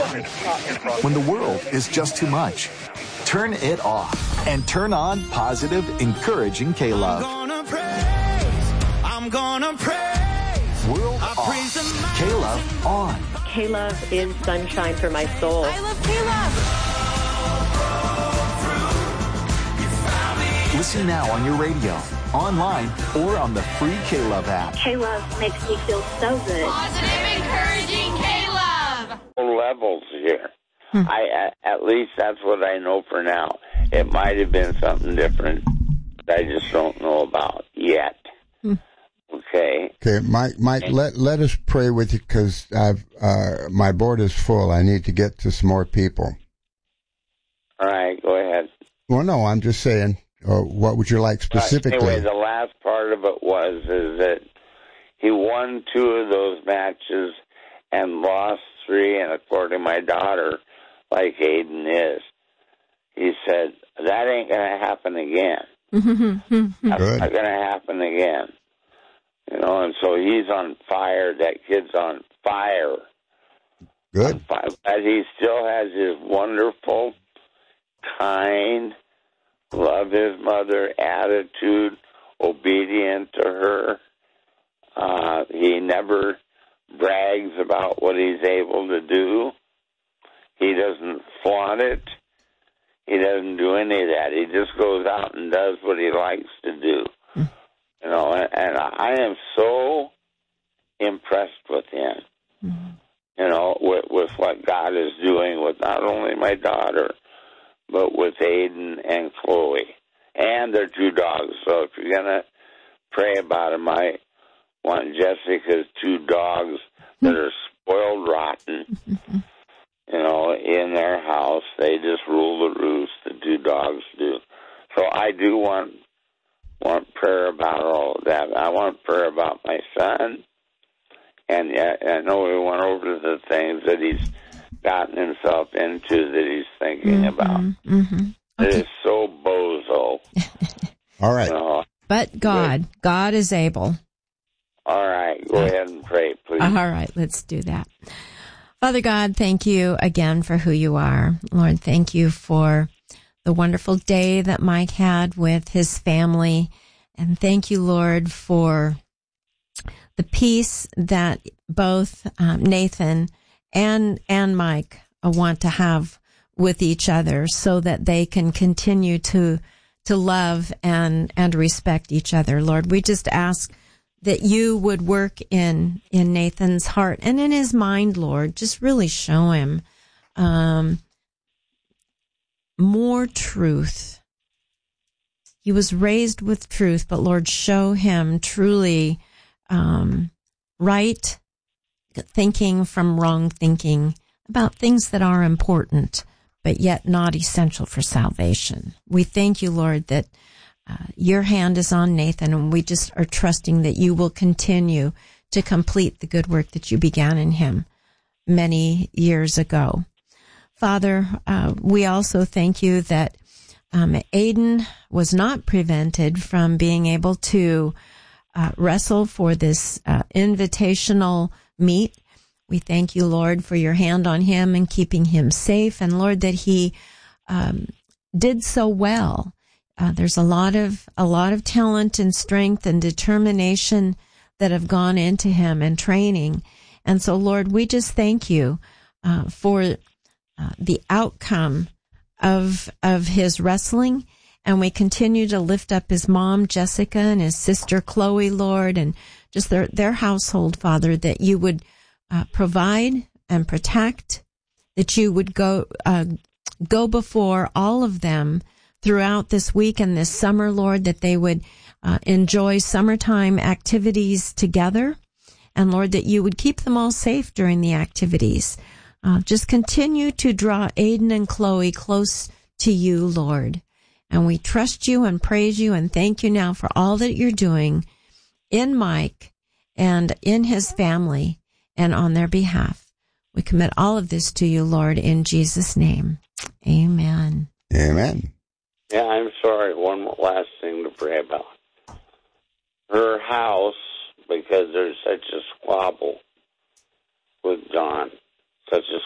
When the world is just too much, turn it off and turn on positive, encouraging K-Love. I'm gonna praise. World off. K-Love on. K-Love is sunshine for my soul. I love K-Love. Listen now on your radio, online, or on the free K-Love app. K-Love makes me feel so good. Positive, encouraging K-Love. Levels here. At least that's what I know for now. It might have been something different that I just don't know about yet. Okay. Okay, Mike. Let us pray with you because my board is full. I need to get to some more people. All right, go ahead. Well, no, I'm just saying. What would you like specifically? Anyway, the last part of it is that he won 2 of those matches and lost 3, and according to my daughter, like Aiden is, he said, that ain't going to happen again. That's not going to happen again. You know, and so he's on fire. That kid's on fire. Good. But he still has his wonderful, kind, love his mother attitude, obedient to her. He never brags about what he's able to do. He doesn't flaunt it. He doesn't do any of that. He just goes out and does what he likes to do. You know, and I am so impressed with him, you know, with what God is doing with not only my daughter, but with Aiden and Chloe and their 2 dogs. So if you're going to pray about them, I want Jessica's 2 dogs that are spoiled rotten, you know, in their house. They just rule the roost, the 2 dogs do. So I do want prayer about all of that. I want prayer about my son. And I know we went over the things that he's gotten himself into that he's thinking about. Okay. It is so bozo. All right. You know? But God is able. All right. Go ahead and pray, please. All right. Let's do that. Father God, thank you again for who you are. Lord, thank you for the wonderful day that Mike had with his family. And thank you, Lord, for the peace that both Nathan and Mike want to have with each other so that they can continue to love and respect each other. Lord, we just ask that you would work in Nathan's heart and in his mind, Lord. Just really show him more truth. He was raised with truth, but Lord, show him truly right thinking from wrong thinking about things that are important, but yet not essential for salvation. We thank you, Lord, that your hand is on Nathan, and we just are trusting that you will continue to complete the good work that you began in him many years ago. Father, we also thank you that Aiden was not prevented from being able to wrestle for this invitational meet. We thank you, Lord, for your hand on him and keeping him safe. And Lord, that he did so well. There's a lot of talent and strength and determination that have gone into him and training. And so, Lord, we just thank you for the outcome of his wrestling. And we continue to lift up his mom, Jessica, and his sister, Chloe, Lord, and just their household, Father, that you would provide and protect, that you would go before all of them throughout this week and this summer, Lord, that they would enjoy summertime activities together. And Lord, that you would keep them all safe during the activities. Just continue to draw Aiden and Chloe close to you, Lord. And we trust you and praise you and thank you now for all that you're doing in Mike and in his family and on their behalf. We commit all of this to you, Lord, in Jesus' name. Amen. Amen. Yeah, I'm sorry. One last thing to pray about. Her house, because there's such a squabble with John, such a